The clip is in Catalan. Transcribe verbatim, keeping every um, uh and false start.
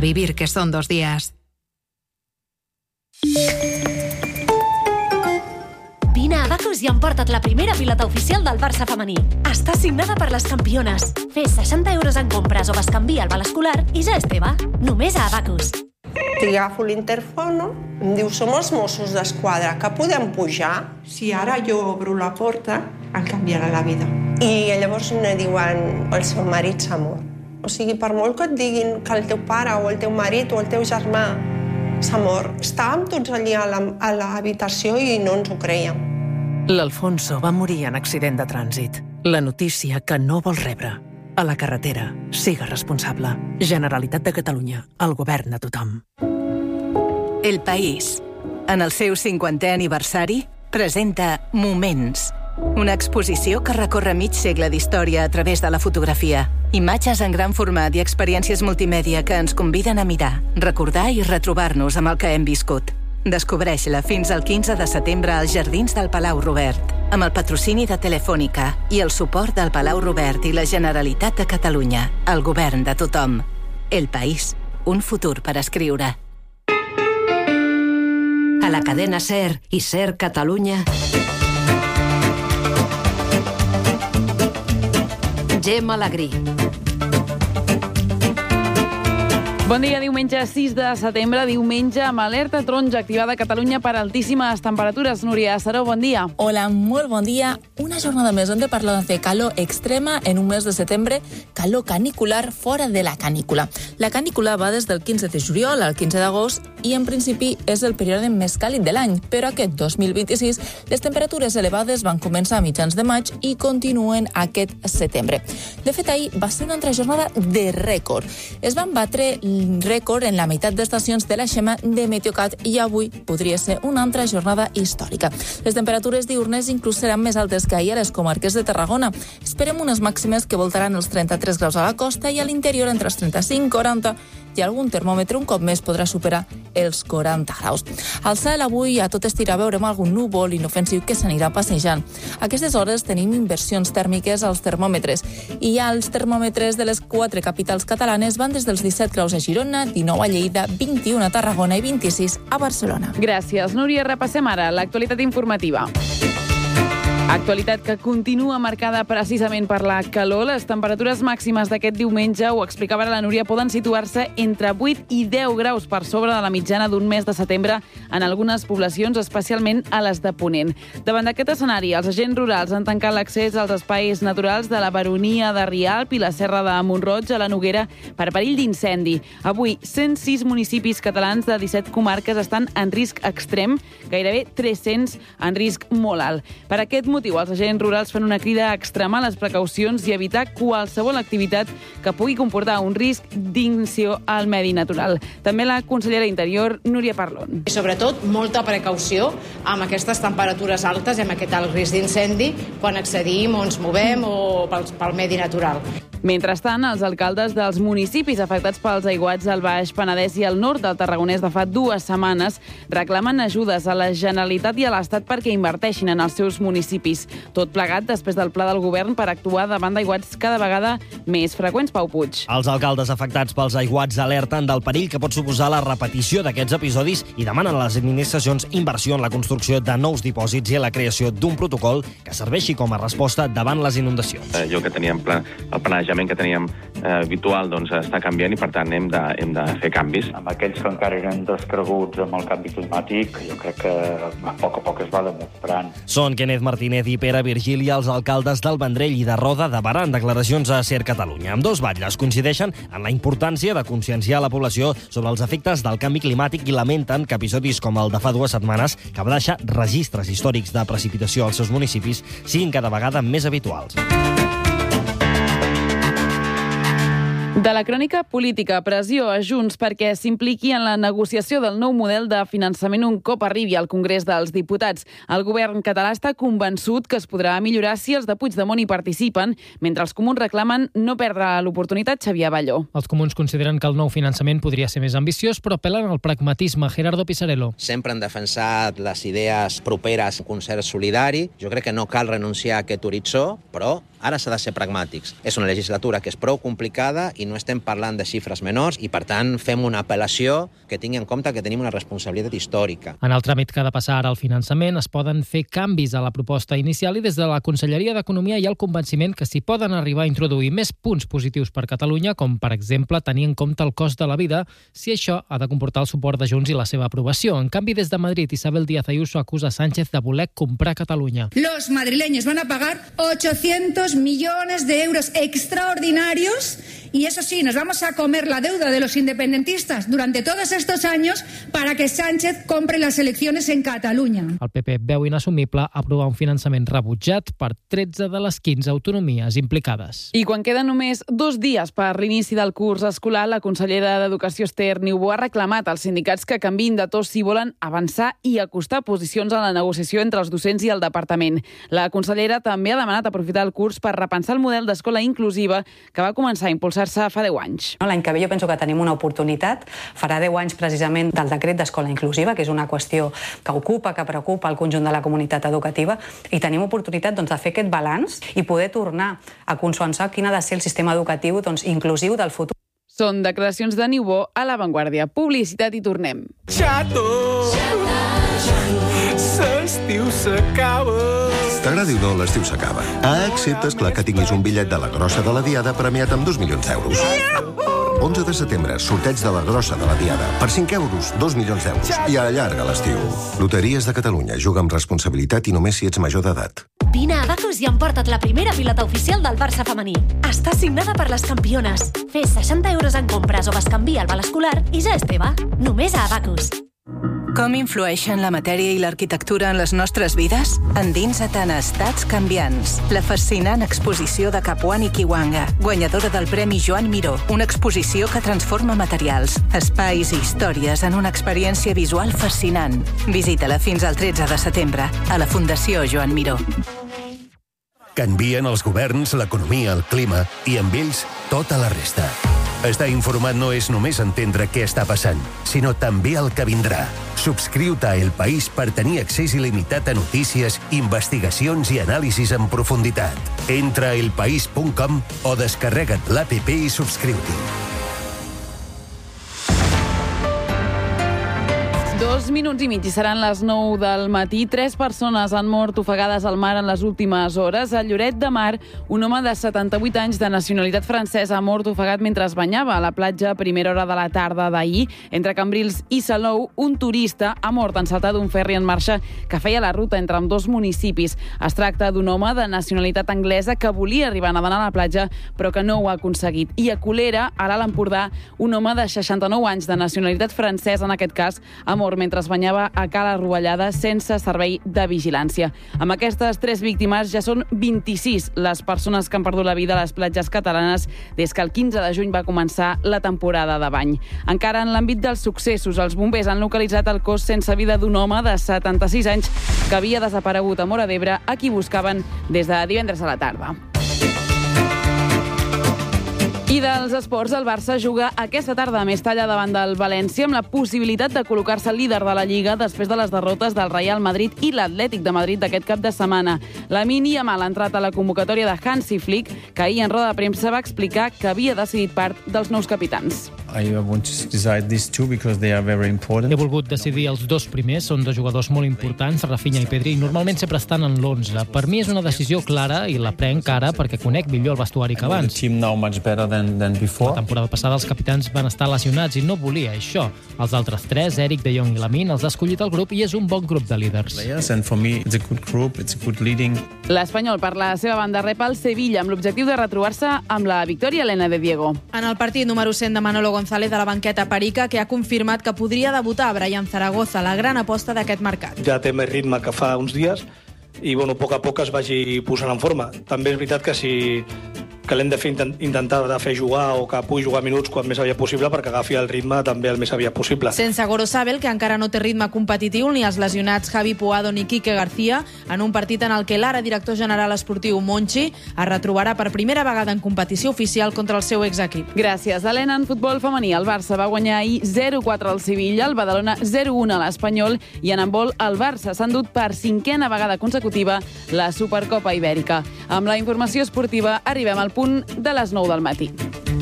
vivir que son dos días. Vine a Abacus i emporta't la primera pilota oficial del Barça femení. Està signada per les campiones. Fes seixanta euros en compres o bescanvia el val escolar i ja és teva. Només a Abacus. Li agafo l'interfono, em diu, som els Mossos d'Esquadra, que podem pujar? Si ara jo obro la porta, em canviarà la vida. I llavors me diuen, el seu marit s'ha mort. O sigui, per molt que et diguin que el teu pare o el teu marit o el teu germà s'ha mort, estàvem tots allí a l'habitació i no ens ho creiem. L'Alfonso va morir en accident de trànsit. La notícia que no vol rebre. A la carretera, siga responsable. Generalitat de Catalunya, el govern de tothom. El País, en el seu cinquantè aniversari, presenta Moments, una exposició que recorre mig segle d'història a través de la fotografia. Imatges en gran format i experiències multimèdia que ens conviden a mirar, recordar i retrobar-nos amb el que hem viscut. Descobreix-la fins al quinze de setembre als Jardins del Palau Robert, amb el patrocini de Telefònica i el suport del Palau Robert i la Generalitat de Catalunya, el govern de tothom. El País, un futur per escriure. A la cadena SER i SER Catalunya. Gemma Alegrí. Bon dia, diumenge sis de setembre, diumenge amb alerta taronja activada a Catalunya per altíssimes temperatures. Núria Saró, bon dia. Hola, molt bon dia. Una jornada més on de parlar de calor extrema en un mes de setembre, calor canicular fora de la canícula. La canícula va des del quinze de juliol al quinze d'agost i en principi és el període més càlid de l'any, però aquest dos mil vint-i-sis les temperatures elevades van començar a mitjans de maig i continuen aquest setembre. De fet, ahir va ser una altra jornada de rècord. Es van batre rècord en la meitat d'estacions de la Xema de Meteocat i avui podria ser una altra jornada històrica. Les temperatures diurnes inclús seran més altes que ahir a les comarques de Tarragona. Esperem unes màximes que voltaran els trenta-tres graus a la costa i a l'interior entre els trenta-cinc i quaranta i algun termòmetre un cop més podrà superar els quaranta graus. Al cel avui a tot estirar veurem algun núvol inofensiu que s'anirà passejant. A aquestes hores tenim inversions tèrmiques als termòmetres i ja els termòmetres de les quatre capitals catalanes van des dels disset graus a Girona, dinou a Lleida, vint-i-u a Tarragona i vint-i-sis a Barcelona. Gràcies, Núria. Repassem ara l'actualitat informativa. Actualitat que continua marcada precisament per la calor. Les temperatures màximes d'aquest diumenge, ho explicava la Núria, poden situar-se entre vuit i deu graus per sobre de la mitjana d'un mes de setembre en algunes poblacions, especialment a les de Ponent. Davant d'aquest escenari, els agents rurals han tancat l'accés als espais naturals de la Baronia de Rialp i la Serra de Mont-roig a la Noguera per perill d'incendi. Avui, cent sis municipis catalans de disset comarques estan en risc extrem, gairebé tres-cents en risc molt alt. Per aquest motiu, els agents rurals fan una crida a extremar les precaucions i evitar qualsevol activitat que pugui comportar un risc d'ignició al medi natural. També la consellera d'Interior, Núria Parlon. I sobretot, molta precaució amb aquestes temperatures altes i amb aquest alt risc d'incendi quan accedim o ens movem o pel, pel medi natural. Mentrestant, els alcaldes dels municipis afectats pels aiguats al Baix Penedès i al nord del Tarragonès de fa dues setmanes reclamen ajudes a la Generalitat i a l'Estat perquè inverteixin en els seus municipis. Tot plegat després del pla del govern per actuar davant d'aiguats cada vegada més freqüents. Pau Puig. Els alcaldes afectats pels aiguats alerten del perill que pot suposar la repetició d'aquests episodis i demanen a les administracions inversió en la construcció de nous dipòsits i a la creació d'un protocol que serveixi com a resposta davant les inundacions. Eh, jo que teníem pla, el planejament que teníem eh, habitual doncs, està canviant i, per tant, hem de, hem de fer canvis. Amb aquells que encara eren descreguts amb el canvi climàtic, jo crec que a poc a poc es va demostrant. Són Kenneth Martínez i Pere Virgili, els alcaldes del Vendrell i de Roda de Berà, en declaracions a SER Catalunya. Amb dos batlles coincideixen en la importància de conscienciar la població sobre els efectes del canvi climàtic i lamenten que episodis com el de fa dues setmanes, que va deixar registres històrics de precipitació als seus municipis, siguin cada vegada més habituals. De la crònica política, pressió a Junts perquè s'impliqui en la negociació del nou model de finançament un cop arribi al Congrés dels Diputats. El govern català està convençut que es podrà millorar si els de Puigdemont hi participen, mentre els comuns reclamen no perdre l'oportunitat. Xavier Abelló. Els comuns consideren que el nou finançament podria ser més ambiciós, però apel·len al pragmatisme. Gerardo Pisarello. Sempre han defensat les idees properes al concert solidari. Jo crec que no cal renunciar a aquest horitzó, però Ara s'ha de ser pragmàtics. És una legislatura que és prou complicada i no estem parlant de xifres menors i, per tant, fem una apel·lació que tingui en compte que tenim una responsabilitat històrica. En el tràmit que ha de passar ara al finançament es poden fer canvis a la proposta inicial i des de la Conselleria d'Economia hi ha el convenciment que s'hi poden arribar a introduir més punts positius per Catalunya, com, per exemple, tenir en compte el cost de la vida, si això ha de comportar el suport de Junts i la seva aprovació. En canvi, des de Madrid, Isabel Díaz Ayuso acusa Sánchez de voler comprar Catalunya. Los madrileños van a pagar ochocientos millones de euros extraordinarios y eso sí, nos vamos a comer la deuda de los independentistas durante todos estos años para que Sánchez compre las elecciones en Catalunya. El P P veu inassumible aprovar un finançament rebutjat per tretze de les quinze autonomies implicades. I quan queden només dos dies per l'inici del curs escolar, la consellera d'Educació Esther Niubó ha reclamat als sindicats que canviïn de to si volen avançar i acostar posicions en la negociació entre els docents i el departament. La consellera també ha demanat aprofitar el curs per repensar el model d'escola inclusiva que va començar a impulsar fa deu anys. L'any que ve jo penso que tenim una oportunitat. Farà deu anys precisament del decret d'escola inclusiva, que és una qüestió que ocupa, que preocupa el conjunt de la comunitat educativa, i tenim oportunitat doncs, de fer aquest balanç i poder tornar a consensuar quin ha de ser el sistema educatiu doncs, inclusiu del futur. Són declaracions de Niubó a La Vanguardia. Publicitat i tornem. Xato! L'estiu s'acaba! T'agradi o no, l'estiu s'acaba. Ah, excepte, esclar, que tinguis un bitllet de la grossa de la Diada premiat amb dos milions d'euros. onze de setembre, sorteig de la grossa de la Diada. Per cinc euros, dos milions d'euros. I allarga l'estiu. Loteries de Catalunya. Juga amb responsabilitat i només si ets major d'edat. Vine a Abacus i emporta't la primera pilota oficial del Barça femení. Està signada per les campiones. Fes seixanta euros en compres o bescanvia el val escolar i ja és teva. Només a Abacus. Com influeixen la matèria i l'arquitectura en les nostres vides? Endinsa't en Estats canviants, la fascinant exposició de Capuani Kiwanga, guanyadora del Premi Joan Miró, una exposició que transforma materials, espais i històries en una experiència visual fascinant. Visita-la fins al tretze de setembre a la Fundació Joan Miró. Canvien els governs, l'economia, el clima i amb ells tota la resta. Estar informat no és només entendre què està passant, sinó també el que vindrà. Subscriu-te a El País per tenir accés il·limitat a notícies, investigacions i anàlisis en profunditat. Entra a elpaís punt com o descarrega't l'app i subscriu-t'hi. Dos minuts i mig i seran les nou del matí. Tres persones han mort ofegades al mar en les últimes hores. A Lloret de Mar, un home de setanta-vuit anys de nacionalitat francesa ha mort ofegat mentre es banyava a la platja a primera hora de la tarda d'ahir. Entre Cambrils i Salou, un turista ha mort en saltar d'un ferri en marxa que feia la ruta entre ambdós municipis. Es tracta d'un home de nacionalitat anglesa que volia arribar nedant a la platja, però que no ho ha aconseguit. I a Colera, a l'Alt Empordà, un home de seixanta-nou anys de nacionalitat francesa, en aquest cas, ha mort mentre es banyava a Cala Rovellada sense servei de vigilància. Amb aquestes tres víctimes ja són vint-i-sis les persones que han perdut la vida a les platges catalanes des que el quinze de juny va començar la temporada de bany. Encara en l'àmbit dels successos, els bombers han localitzat el cos sense vida d'un home de setanta-sis anys que havia desaparegut a Móra d'Ebre, a qui buscaven des de divendres a la tarda. I dels esports, el Barça juga aquesta tarda a Mestalla davant del València amb la possibilitat de col·locar-se líder de la Lliga després de les derrotes del Real Madrid i l'Atlètic de Madrid d'aquest cap de setmana. Lamine Yamal ha entrat a la convocatòria de Hansi Flick, que ahir en roda de premsa va explicar que havia decidit part dels nous capitans. I want to decide these two because they are very important. He volgut decidir els dos primers, són dos jugadors molt importants, Rafinha i Pedri, i normalment sempre estan en l'onze. Per mi és una decisió clara i la prenc ara perquè conec millor el vestuari que abans. The team now much better than, than before. La temporada passada els capitans van estar lesionats i no volia això. Els altres tres, Eric, De Jong i Lamine, els ha escollit el grup i és un bon grup de líders. And for me, it's a good group, it's a good leading. L'Espanyol, per la seva banda, rep el Sevilla amb l'objectiu de retrobar-se amb la victòria Elena de Diego. En el partit número cent de Manolo González de la banqueta Perica, que ha confirmat que podria debutar a Brian Zaragoza, la gran aposta d'aquest mercat. Ja té més ritme que fa uns dies i bueno, a poc a poc es vagi posant en forma. També és veritat que si que l'hem de fer intentar de fer jugar o que pugui jugar minuts quan més aviat possible perquè agafi el ritme també el més aviat possible. Sense Gorosabel, que encara no té ritme competitiu, ni els lesionats Javi Puado ni Quique García, en un partit en el que l'ara director general esportiu Monchi es retrobarà per primera vegada en competició oficial contra el seu exequip. Gràcies, Helena. En futbol femení, el Barça va guanyar ahir zero quatre al Sevilla, el Badalona zero un a l'Espanyol i en handbol el Barça s'ha endut per cinquena vegada consecutiva la Supercopa Ibèrica. Amb la informació esportiva arribem al punt de les nou del matí.